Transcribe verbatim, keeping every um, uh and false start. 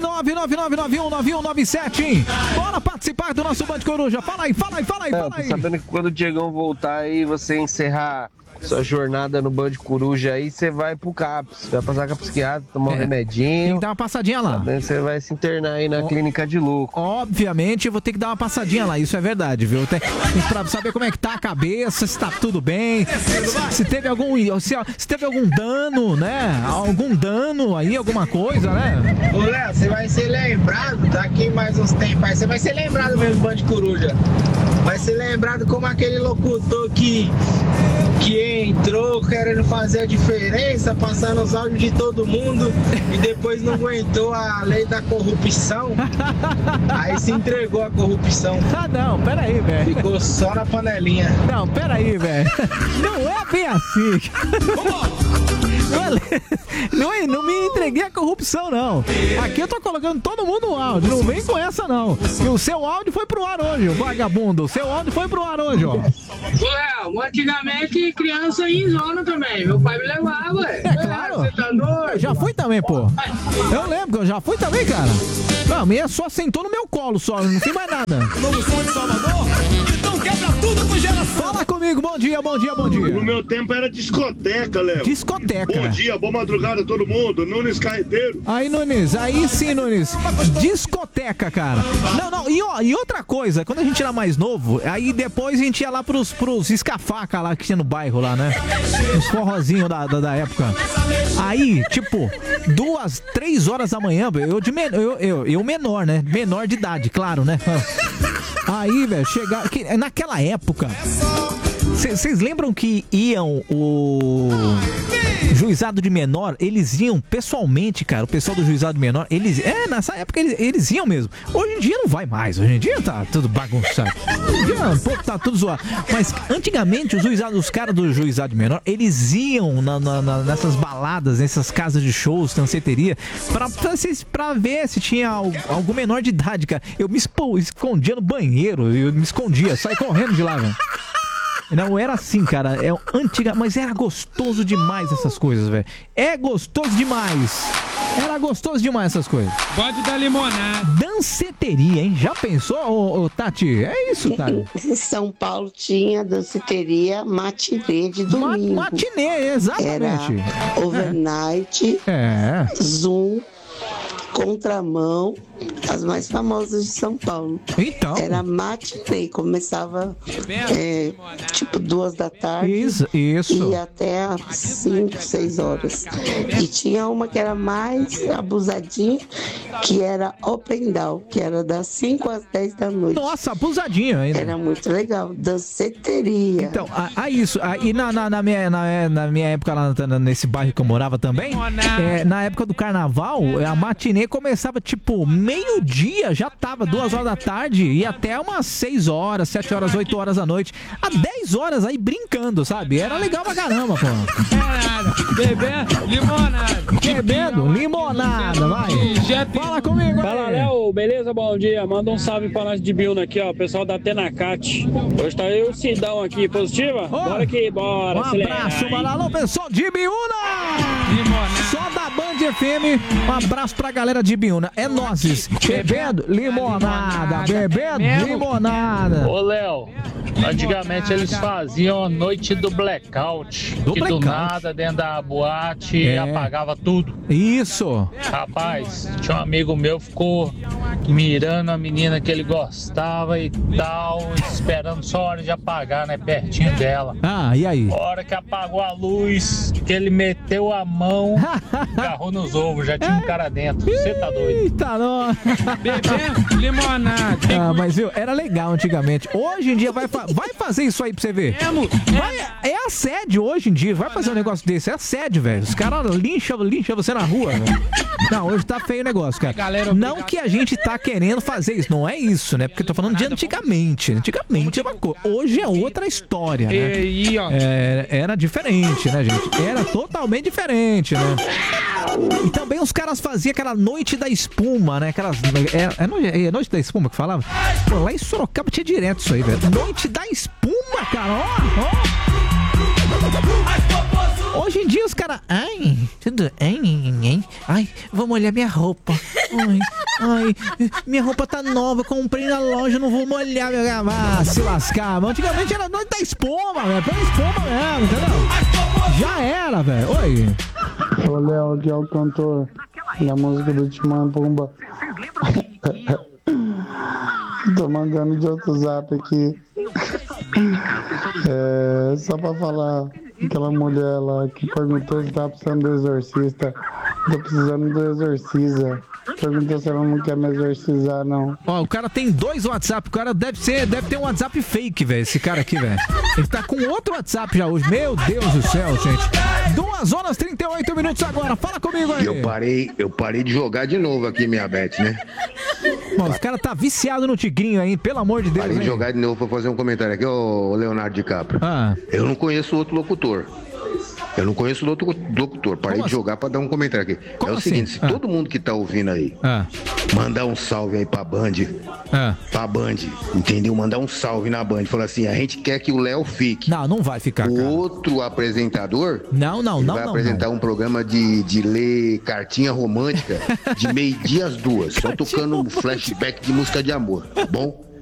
nove nove nove nove um nove um nove sete. Bora participar do nosso Band Coruja. Fala aí, fala aí, fala aí, É, fala tô aí. sabendo que quando o Diegão voltar aí, você encerrar sua jornada no Band Coruja aí, você vai pro CAPS. Vai passar com a psiquiatra, tomar um É, remedinho. Tem que dar uma passadinha lá. Também você vai se internar aí na clínica de louco. Obviamente, eu vou ter que dar uma passadinha lá, isso é verdade, viu? Tem, pra saber como é que tá a cabeça, se tá tudo bem, se teve algum, se, se teve algum dano, né? Algum dano aí, alguma coisa, né? Ô Léo, você vai ser lembrado daqui mais uns tempos aí, você vai ser lembrado mesmo, Band Coruja. Vai ser lembrado como aquele locutor que, que entrou querendo fazer a diferença, passando os áudios de todo mundo e depois não aguentou a lei da corrupção. Aí se entregou à corrupção. Ah, não, peraí, velho. Ficou só na panelinha. Não, peraí, velho. Não é bem assim. Não, é, não me entreguei a corrupção, não. Aqui eu tô colocando todo mundo no áudio. Não vem com essa, não. E o seu áudio foi pro ar hoje, vagabundo. O seu áudio foi pro ar hoje, ó. Léo, antigamente criança ia em zona também. Meu pai me levava, ué. É claro. Você tá doido? Eu já fui também, pô. Eu lembro que eu já fui também, cara. Não, a minha só sentou no meu colo, só. Não tem mais nada. Novo som de Salvador? Então quebra tudo com geração. Fala comigo, bom dia, bom dia, bom dia. No meu tempo era discoteca, Léo. Discoteca. Bom dia, boa madrugada a todo mundo. Nunes Carreteiro. Aí, Nunes, aí sim, Nunes. Discoteca, cara. Não, não, e, ó, e outra coisa, quando a gente era mais novo, aí depois a gente ia lá pros, pros escafaca lá que tinha no bairro lá, né? Os forrozinhos da, da, da época. Aí, tipo, duas, três horas da manhã, eu de men eu, eu, eu menor, né? Menor de idade, claro, né? Aí, velho, chegar. Que, naquela época. Vocês lembram que iam o juizado de menor? Eles iam pessoalmente, cara. O pessoal do juizado de menor, eles. É, nessa época eles, eles iam mesmo. Hoje em dia não vai mais. Hoje em dia tá tudo bagunçado. Hoje em dia, um pouco tá tudo zoado. Mas antigamente os juizados, os caras do juizado de menor, eles iam na, na, na, nessas baladas, nessas casas de shows, danceteria, pra, pra, pra ver se tinha algum menor de idade, cara. Eu me escondia no banheiro, eu me escondia, saí correndo de lá, velho. Não era assim, cara. É antiga, mas era gostoso demais essas coisas, velho. É gostoso demais. Era gostoso demais essas coisas. Pode dar limonada. Danceteria, hein? Já pensou, ô, ô, Tati? É isso, Tati. Em São Paulo tinha danceteria matinê de domingo. Ma matinê, exatamente. Era overnight, é. Zoom, contramão, as mais famosas de São Paulo. Então. Era matinê, começava é, tipo duas da tarde. Isso, isso. E até às cinco, seis horas. E tinha uma que era mais abusadinha, que era Open Down, que era das cinco às dez da noite. Nossa, abusadinha ainda. Era muito legal, danceteria. Então, a, a isso. A, e na, na, na, minha, na, na minha época, lá nesse bairro que eu morava também, é, na época do carnaval, a matinê começava tipo meio-dia, já tava duas horas da tarde e até umas seis horas, sete horas, oito horas da noite, a dez horas aí brincando, sabe? Era legal pra caramba, pô. Bebendo limonada. Bebendo limonada, vai. Fala comigo, Fala, Léo, beleza? Bom dia. Manda um salve pra nós de Biúna aqui, ó. Pessoal da Tenacat. Hoje tá eu e o Cidão aqui, positiva? Oh, bora que bora. Um abraço, mano. Alô, pessoal de Biúna! Limonada. Só da Band F M, um abraço pra galera de Biúna. É nozes. Bebendo limonada. Bebendo limonada. Ô, Léo, antigamente eles faziam a noite do blackout. Do que blackout. do nada, dentro da boate, É. apagava tudo. Isso. Rapaz, tinha um amigo meu que ficou mirando a menina que ele gostava e tal, esperando só a hora de apagar, né? Pertinho dela. Ah, e aí? A hora que apagou a luz, que ele meteu a mão, agarrou nos ovos, já tinha um cara dentro. Você tá doido? Eita, não. Bebendo limonada. Ah, mas viu, era legal antigamente. Hoje em dia vai, fa vai fazer isso aí pra você ver. Vai, é assédio hoje em dia. Vai fazer um negócio desse. É assédio, velho. Os caras lincham, lincham você na rua, velho. Não, hoje tá feio o negócio, cara. Não que a gente tá querendo fazer isso. Não é isso, né? Porque eu tô falando de antigamente. Antigamente é uma coisa. Hoje é outra história, né? E, ó. É, era diferente, né, gente? Era totalmente diferente, né? E também os caras faziam aquela noite da espuma, né? Aquelas. É, é, noite, é noite da espuma que falava? Pô, lá em Sorocaba tinha direto isso aí, velho. Noite da espuma, cara, ó, ó. hoje em dia os caras... Ai, tudo... Ai, ai, ai, vou molhar minha roupa. Ai, ai, minha roupa tá nova, comprei na loja, não vou molhar. Ah, se lascar. Mas antigamente era noite da espuma, velho. Pela espuma mesmo, entendeu? Já era, velho. Oi. Ô, Léo, aqui é o cantor da música do Timão Pumba. Tô mandando de outro zap aqui. É, só pra falar, aquela mulher lá que perguntou se tá precisando do exorcista. Tô precisando do exorcisa. Perguntou se ela não quer me exorcizar, não. Ó, o cara tem dois WhatsApp. O cara deve ser, deve ter um WhatsApp fake, velho. Esse cara aqui, velho. Ele tá com outro WhatsApp já hoje. Meu Deus do céu, gente. Duas horas e trinta e oito minutos agora. Fala comigo aí. Eu parei, eu parei de jogar de novo aqui, minha Bet, né? Bom, os caras tá viciado no Tigrinho aí, pelo amor de Deus. Parei hein? de jogar de novo pra fazer um comentário aqui, ô Leonardo DiCaprio. Ah. Eu não conheço outro locutor. Eu não conheço outro locutor. Parei Como de jogar pra dar um comentário aqui. Como é o assim? seguinte, se Ah. todo mundo que tá ouvindo aí Ah. mandar um salve aí pra Band, Ah. pra Band, entendeu? Mandar um salve na Band. Falar assim, a gente quer que o Léo fique. Não, não vai ficar, O cara. outro apresentador Não, não, ele não, vai não, apresentar um programa de, de ler cartinha romântica de meio-dia às duas, só tocando um flashback de música de amor, tá bom?